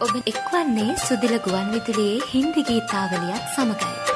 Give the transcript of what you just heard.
ඔබ එක්වන්නේ සුදිල ගුවන් විදුලියේ හින්දි ගීතාවලියත් සමගයි.